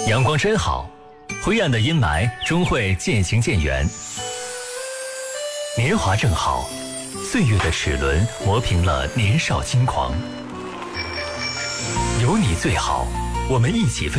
阳光真好，灰暗的阴霾终会渐行渐远。年华正好，岁月的齿轮磨平了年少轻狂。有你最好，我们一起